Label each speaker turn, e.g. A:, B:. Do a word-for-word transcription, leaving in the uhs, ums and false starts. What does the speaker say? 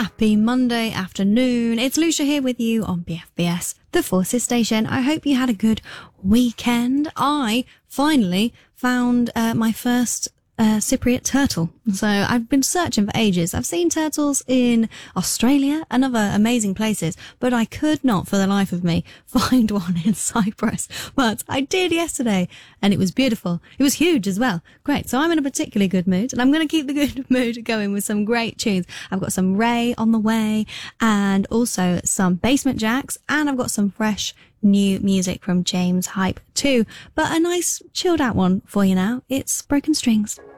A: Happy Monday afternoon. It's Lucia here with you on B F B S, the Forces Station. I hope you had a good weekend. I finally found uh, my first uh, Cypriot turtle. So I've been searching for ages. I've seen turtles in Australia and other amazing places, but I could not for the life of me find one in Cyprus. But I did yesterday and it was beautiful. It was huge as well. Great. So I'm in a particularly good mood and I'm going to keep the good mood going with some great tunes. I've got some Ray on the way and also some Basement Jaxx, and I've got some fresh new music from James Hype too. But a nice chilled out one for you now. It's Broken Strings.